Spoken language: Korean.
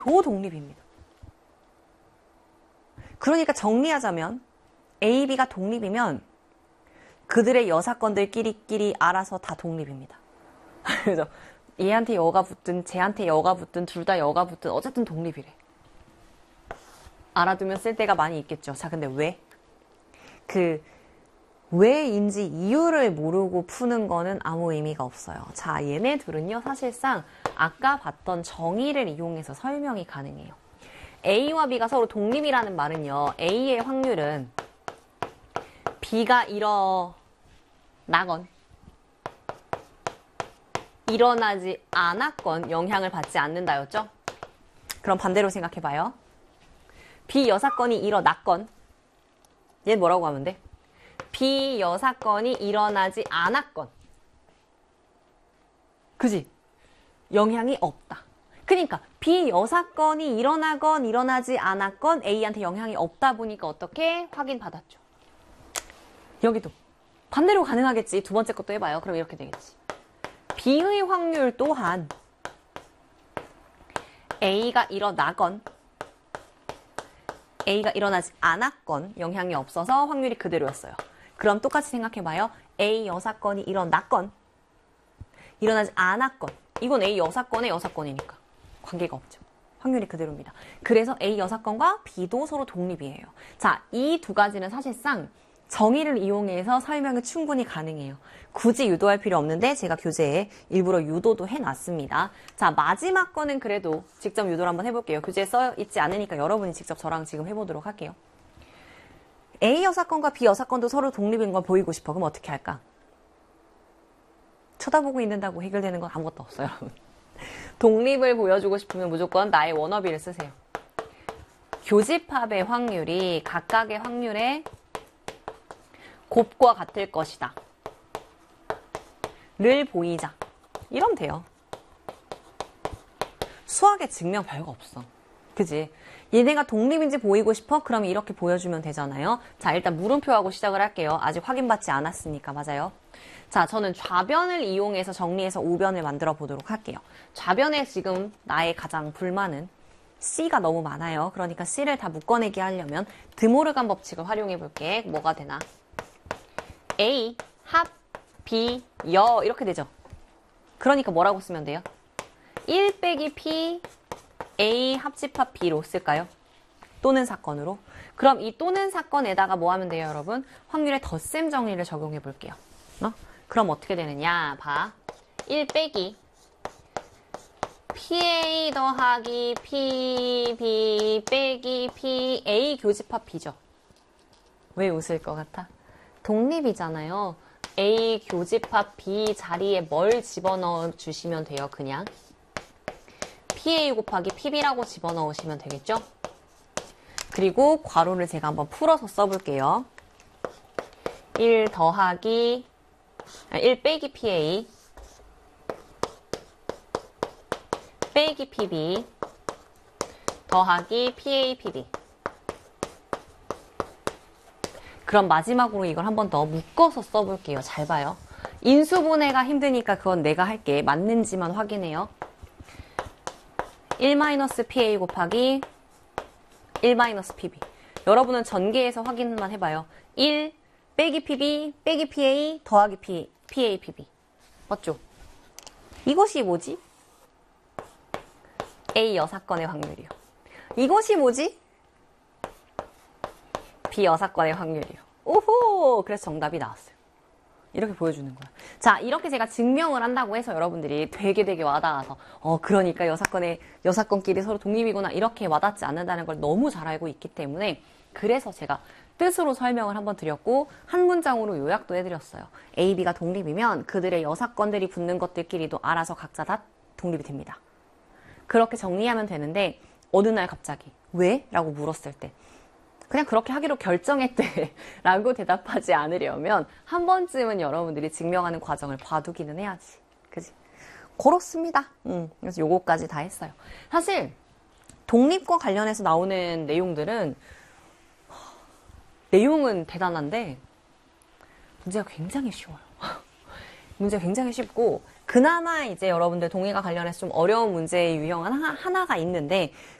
독립입니다. 그러니까 정리하자면 A, B가 독립이면 그들의 여사건들끼리 알아서 다 독립입니다. 그래서 얘한테 여가 붙든 쟤한테 여가 붙든 둘 다 여가 붙든 어쨌든 독립이래. 알아두면 쓸 때가 많이 있겠죠. 자, 근데 왜? 왜인지 이유를 모르고 푸는 거는 아무 의미가 없어요. 자, 얘네 둘은요, 사실상 아까 봤던 정의를 이용해서 설명이 가능해요. A와 B가 서로 독립이라는 말은요, A의 확률은 B가 일어나건 일어나지 않았건 영향을 받지 않는다였죠? 그럼 반대로 생각해봐요. B 여사건이 일어났건, 얘는 뭐라고 하면 돼? B 여사건이 일어나지 않았건, 그지? 영향이 없다. 그러니까 B 여사건이 일어나건 일어나지 않았건 A한테 영향이 없다 보니까 어떻게 확인받았죠? 여기도 반대로 가능하겠지. 두 번째 것도 해봐요. 그럼 이렇게 되겠지. B의 확률 또한 A가 일어나건 A가 일어나지 않았건 영향이 없어서 확률이 그대로였어요. 그럼 똑같이 생각해봐요. A 여사건이 일어났건 일어나지 않았건, 이건 A 여사건의 여사건이니까 관계가 없죠. 확률이 그대로입니다. 그래서 A 여사건과 B도 서로 독립이에요. 자, 이 두 가지는 사실상 정의를 이용해서 설명이 충분히 가능해요. 굳이 유도할 필요 없는데 제가 교재에 일부러 유도도 해놨습니다. 자, 마지막 거는 그래도 직접 유도를 한번 해볼게요. 교재에 써있지 않으니까 여러분이 직접 저랑 지금 해보도록 할게요. A 여사건과 B 여사건도 서로 독립인 걸 보이고 싶어. 그럼 어떻게 할까? 쳐다보고 있는다고 해결되는 건 아무것도 없어요. 독립을 보여주고 싶으면 무조건 나의 워너비를 쓰세요. 교집합의 확률이 각각의 확률의 곱과 같을 것이다 를 보이자. 이러면 돼요. 수학의 증명 별거 없어. 그지? 얘네가 독립인지 보이고 싶어? 그럼 이렇게 보여주면 되잖아요. 자, 일단 물음표하고 시작을 할게요. 아직 확인받지 않았으니까. 맞아요. 자, 저는 좌변을 이용해서 정리해서 우변을 만들어 보도록 할게요. 좌변에 지금 나의 가장 불만은 C가 너무 많아요. 그러니까 C를 다 묶어내게 하려면 드모르간 법칙을 활용해 볼게. 뭐가 되나? A, 합, B, 여 이렇게 되죠. 그러니까 뭐라고 쓰면 돼요? 1 빼기 P, A 합집합 B로 쓸까요? 또는 사건으로. 그럼 이 또는 사건에다가 뭐 하면 돼요, 여러분? 확률의 덧셈 정리를 적용해 볼게요. 그럼 어떻게 되느냐? 봐. 1 빼기 PA 더하기 PB 빼기 PA 교집합 B죠. 왜 웃을 것 같아? 독립이잖아요. A 교집합 B 자리에 뭘 집어넣어 주시면 돼요, 그냥. PA 곱하기 PB라고 집어넣으시면 되겠죠? 그리고 괄호를 제가 한번 풀어서 써볼게요. 1 빼기 PA 빼기 PB 더하기 PA, PB. 그럼 마지막으로 이걸 한 번 더 묶어서 써볼게요. 잘 봐요. 인수분해가 힘드니까 그건 내가 할게. 맞는지만 확인해요. 1-PA 곱하기 1-PB. 여러분은 전개해서 확인만 해봐요. 1 빼기 PB 빼기 PA 더하기 PA, PB. 맞죠? 이것이 뭐지? A 여사건의 확률이요. 이것이 뭐지? B 여사건의 확률이요. 오호! 그래서 정답이 나왔어요. 이렇게 보여주는 거야. 자, 이렇게 제가 증명을 한다고 해서 여러분들이 되게 와닿아서 그러니까 여사건끼리 서로 독립이구나 이렇게 와닿지 않는다는 걸 너무 잘 알고 있기 때문에 그래서 제가 뜻으로 설명을 한번 드렸고 한 문장으로 요약도 해드렸어요. A, B가 독립이면 그들의 여사건들이 붙는 것들끼리도 알아서 각자 다 독립이 됩니다. 그렇게 정리하면 되는데 어느 날 갑자기 왜? 라고 물었을 때 그냥 그렇게 하기로 결정했대 라고 대답하지 않으려면 한 번쯤은 여러분들이 증명하는 과정을 봐두기는 해야지. 그지? 그렇습니다. 그래서 요거까지 다 했어요. 사실 독립과 관련해서 나오는 내용들은 내용은 대단한데 문제가 굉장히 쉬워요. 문제가 굉장히 쉽고 그나마 이제 여러분들 동의가 관련해서 좀 어려운 문제의 유형 하나가 있는데